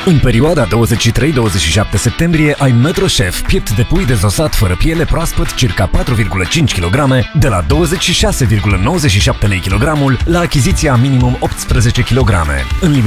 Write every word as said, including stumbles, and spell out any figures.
În perioada douăzeci și trei douăzeci și șapte septembrie ai Metro Chef, piept de pui dezosat fără piele proaspăt, circa patru virgulă cinci kilograme, de la douăzeci și șase virgulă nouăzeci și șapte lei kilogramul, la achiziția minimum optsprezece kilograme. În